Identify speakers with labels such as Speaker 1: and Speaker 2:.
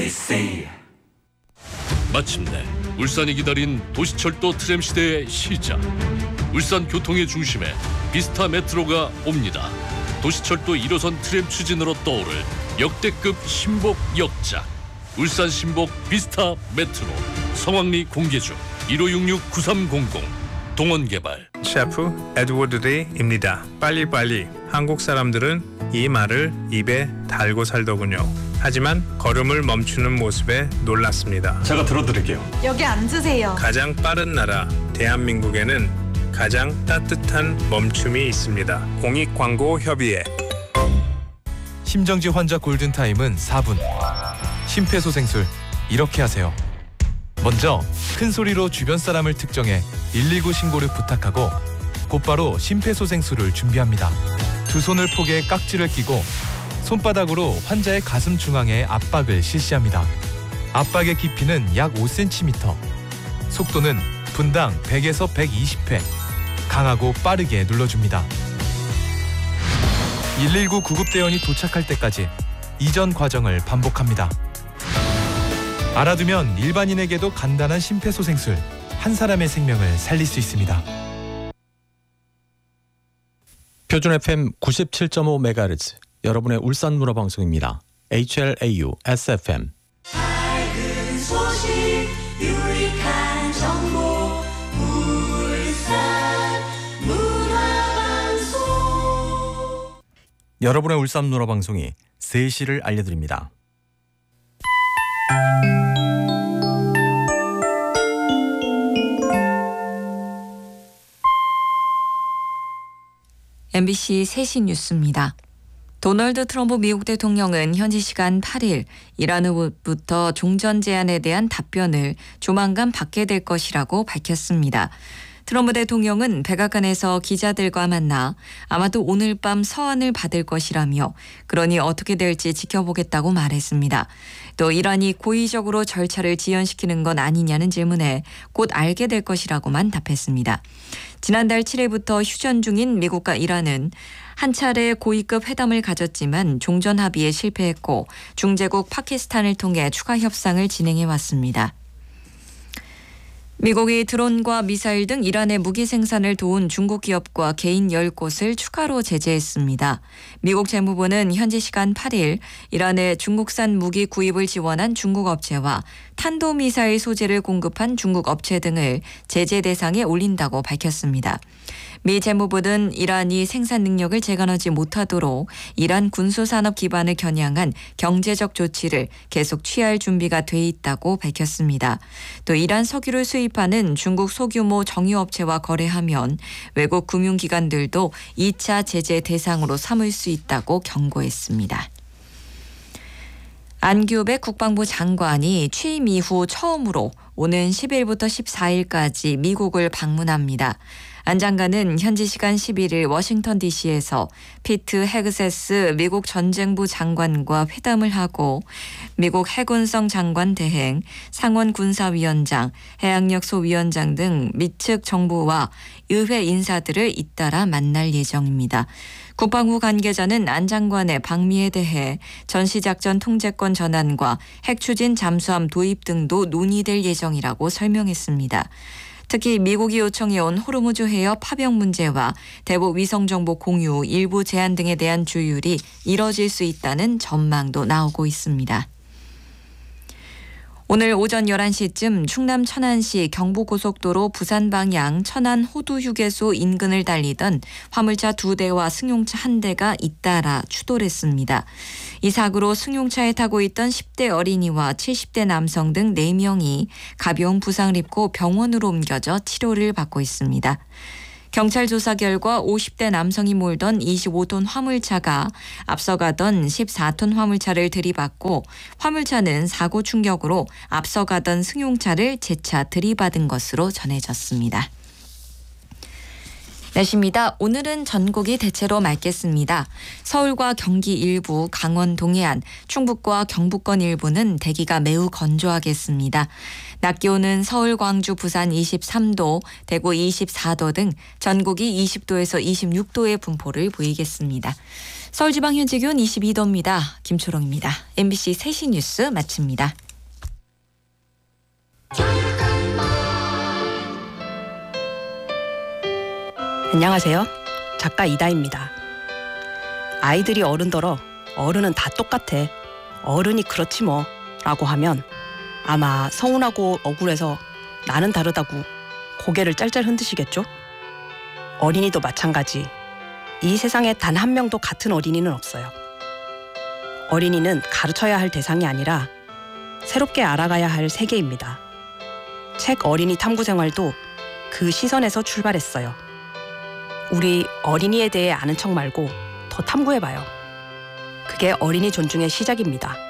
Speaker 1: ABC.
Speaker 2: 마침내 울산이 기다린 도시철도 트램 시대의 시작. 울산 교통의 중심에 비스타 메트로가 옵니다. 도시철도 1호선 트램 추진으로 떠오를 역대급 신복 역작. 울산 신복 비스타 메트로. 성황리 공개 중. 1566-9300. 동원개발.
Speaker 3: 셰프 에드워드 데이입니다. 빨리빨리. 한국 사람들은 이 말을 입에 달고 살더군요. 하지만 걸음을 멈추는 모습에 놀랐습니다.
Speaker 1: 제가 들어드릴게요.
Speaker 4: 여기 앉으세요.
Speaker 3: 가장 빠른 나라 대한민국에는 가장 따뜻한 멈춤이 있습니다. 공익광고협의회.
Speaker 5: 심정지 환자 골든타임은 4분. 심폐소생술 이렇게 하세요. 먼저 큰 소리로 주변 사람을 특정해 119 신고를 부탁하고 곧바로 심폐소생술을 준비합니다. 두 손을 포개 깍지를 끼고 손바닥으로 환자의 가슴 중앙에 압박을 실시합니다. 압박의 깊이는 약 5cm. 속도는 분당 100에서 120회. 강하고 빠르게 눌러줍니다. 119 구급대원이 도착할 때까지 이전 과정을 반복합니다. 알아두면 일반인에게도 간단한 심폐소생술, 한 사람의 생명을 살릴 수 있습니다.
Speaker 6: 표준 FM 97.5MHz 여러분의 울산 문화방송입니다. HLAU SFM.
Speaker 7: 밝은 소식 유익한 정보 울산 문화방송.
Speaker 6: 여러분의 울산 문화방송이 3시를 알려드립니다.
Speaker 8: MBC 3시 뉴스입니다. 도널드 트럼프 미국 대통령은 현지 시간 8일 이란 후부터 종전 제안에 대한 답변을 조만간 받게 될 것이라고 밝혔습니다. 트럼프 대통령은 백악관에서 기자들과 만나 아마도 오늘 밤 서한을 받을 것이라며 그러니 어떻게 될지 지켜보겠다고 말했습니다. 또 이란이 고의적으로 절차를 지연시키는 건 아니냐는 질문에 곧 알게 될 것이라고만 답했습니다. 지난달 7일부터 휴전 중인 미국과 이란은 한 차례 고위급 회담을 가졌지만 종전 합의에 실패했고 중재국 파키스탄을 통해 추가 협상을 진행해 왔습니다. 미국이 드론과 미사일 등 이란의 무기 생산을 도운 중국 기업과 개인 10곳을 추가로 제재했습니다. 미국 재무부는 현지 시간 8일 이란의 중국산 무기 구입을 지원한 중국 업체와 탄도미사일 소재를 공급한 중국 업체 등을 제재 대상에 올린다고 밝혔습니다. 미 재무부는 이란이 생산 능력을 재건하지 못하도록 이란 군수산업 기반을 겨냥한 경제적 조치를 계속 취할 준비가 돼 있다고 밝혔습니다. 또 이란 석유를 수입하는 중국 소규모 정유업체와 거래하면 외국 금융기관들도 2차 제재 대상으로 삼을 수 있다고 경고했습니다. 안규배 국방부 장관이 취임 이후 처음으로 오는 10일부터 14일까지 미국을 방문합니다. 안 장관은 현지 시간 11일 워싱턴 DC에서 피트 헤그세스 미국 전쟁부 장관과 회담을 하고 미국 해군성 장관 대행, 상원 군사위원장, 해양력 소위원장 등 미측 정부와 의회 인사들을 잇따라 만날 예정입니다. 국방부 관계자는 안 장관의 방미에 대해 전시작전 통제권 전환과 핵추진 잠수함 도입 등도 논의될 예정이라고 설명했습니다. 특히 미국이 요청해온 호르무즈 해협 파병 문제와 대북 위성정보 공유 일부 제한 등에 대한 조율이 이뤄질 수 있다는 전망도 나오고 있습니다. 오늘 오전 11시쯤 충남 천안시 경부고속도로 부산 방향 천안 호두휴게소 인근을 달리던 화물차 2대와 승용차 1대가 잇따라 추돌했습니다. 이 사고로 승용차에 타고 있던 10대 어린이와 70대 남성 등 4명이 가벼운 부상을 입고 병원으로 옮겨져 치료를 받고 있습니다. 경찰 조사 결과 50대 남성이 몰던 25톤 화물차가 앞서가던 14톤 화물차를 들이받고 화물차는 사고 충격으로 앞서가던 승용차를 재차 들이받은 것으로 전해졌습니다. 날씨입니다. 오늘은 전국이 대체로 맑겠습니다. 서울과 경기 일부, 강원 동해안, 충북과 경북권 일부는 대기가 매우 건조하겠습니다. 낮 기온은 서울, 광주, 부산 23도, 대구 24도 등 전국이 20도에서 26도의 분포를 보이겠습니다. 서울지방 현재 기온 22도입니다. 김초롱입니다. MBC 3시 뉴스 마칩니다.
Speaker 1: 안녕하세요. 작가 이다입니다. 아이들이 어른더러 어른은 다 똑같아. 어른이 그렇지 뭐 라고 하면 아마 서운하고 억울해서 나는 다르다고 고개를 짤짤 흔드시겠죠? 어린이도 마찬가지. 이 세상에 단 한 명도 같은 어린이는 없어요. 어린이는 가르쳐야 할 대상이 아니라 새롭게 알아가야 할 세계입니다. 책 어린이 탐구 생활도 그 시선에서 출발했어요. 우리 어린이에 대해 아는 척 말고 더 탐구해봐요. 그게 어린이 존중의 시작입니다.